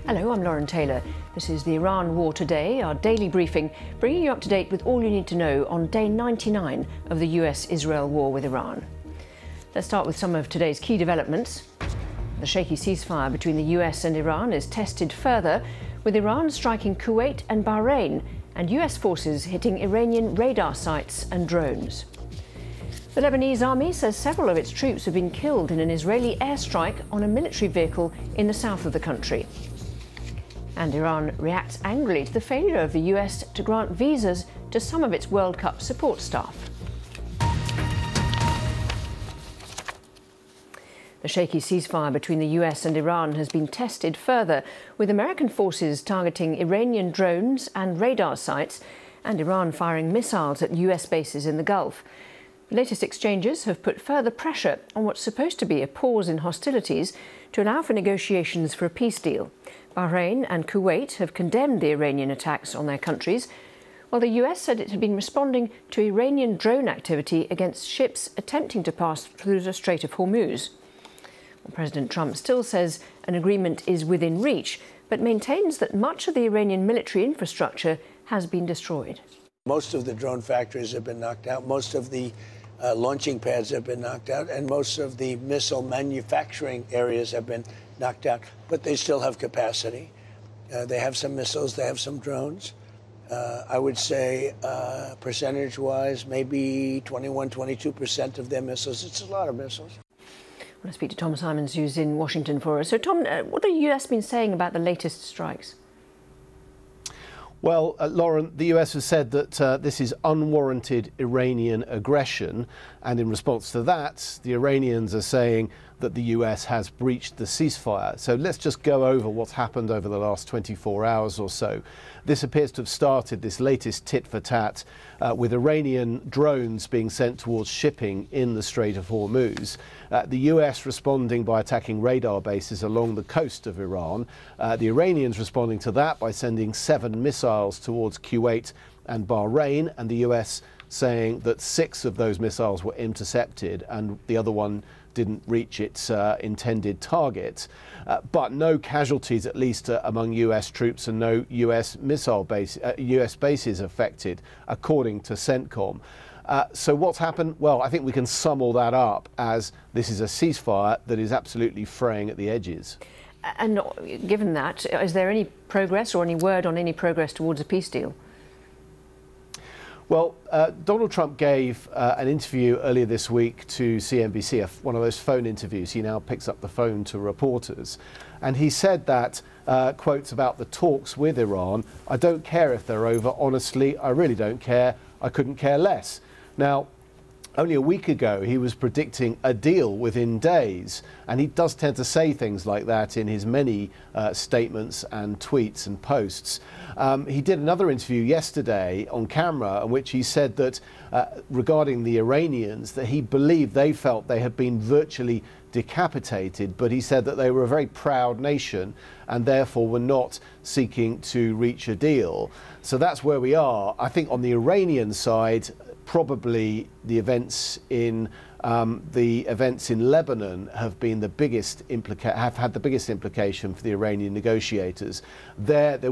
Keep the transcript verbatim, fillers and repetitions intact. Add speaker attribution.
Speaker 1: Hello, I'm Lauren Taylor. This is the Iran War Today, our daily briefing, bringing you up to date with all you need to know on day ninety-nine of the U S Israel war with Iran. Let's start with some of today's key developments. The shaky ceasefire between the U S and Iran is tested further, with Iran striking Kuwait and Bahrain, and U S forces hitting Iranian radar sites and drones. The Lebanese army says several of its troops have been killed in an Israeli airstrike on a military vehicle in the south of the country. And Iran reacts angrily to the failure of the U S to grant visas to some of its World Cup support staff. The shaky ceasefire between the U S and Iran has been tested further, with American forces targeting Iranian drones and radar sites, and Iran firing missiles at U S bases in the Gulf. The latest exchanges have put further pressure on what's supposed to be a pause in hostilities to allow for negotiations for a peace deal. Bahrain and Kuwait have condemned the Iranian attacks on their countries, while the U S said it had been responding to Iranian drone activity against ships attempting to pass through the Strait of Hormuz. President Trump still says an agreement is within reach, but maintains that much of the Iranian military infrastructure has been destroyed.
Speaker 2: Most of the drone factories have been knocked out, most of the uh, launching pads have been knocked out, and most of the missile manufacturing areas have been knocked out, but they still have capacity. Uh, they have some missiles, they have some drones. Uh, I would say uh, percentage-wise, maybe twenty-one, twenty-two percent of their missiles. It's a lot of missiles.
Speaker 1: I want to speak to Tom Simons, who's in Washington for us. So, Tom, uh, what have the U S been saying about the latest strikes?
Speaker 3: Well, uh, Lauren, the U S has said that uh, this is unwarranted Iranian aggression, and in response to that, the Iranians are saying that the U S has breached the ceasefire. So let's just go over what's happened over the last twenty-four hours or so. This appears to have started, this latest tit-for-tat, uh, with Iranian drones being sent towards shipping in the Strait of Hormuz. Uh, the U S responding by attacking radar bases along the coast of Iran. Uh, the Iranians responding to that by sending seven missiles towards Kuwait and Bahrain, and the U S saying that six of those missiles were intercepted and the other one didn't reach its uh, intended target. Uh, but no casualties, at least uh, among U S troops, and no U S missile base, uh, U S bases affected, according to CENTCOM. Uh, so what's happened? Well, I think we can sum all that up as this is a ceasefire that is absolutely fraying at the edges.
Speaker 1: And given that, is there any progress or any word on any progress towards a peace deal?
Speaker 3: Well, uh, Donald Trump gave uh, an interview earlier this week to C N B C, one of those phone interviews. He now picks up the phone to reporters. And he said that, uh, quotes about the talks with Iran, "I don't care if they're over. Honestly, I really don't care. I couldn't care less." Now, only a week ago, he was predicting a deal within days, and he does tend to say things like that in his many uh, statements and tweets and posts. Um, he did another interview yesterday on camera in which he said that uh, regarding the Iranians, that he believed they felt they had been virtually decapitated, but he said that they were a very proud nation and therefore were not seeking to reach a deal. So that's where we are. I think on the Iranian side, probably the events in um, the events in Lebanon have been the biggest implica have had the biggest implication for the Iranian negotiators. There, there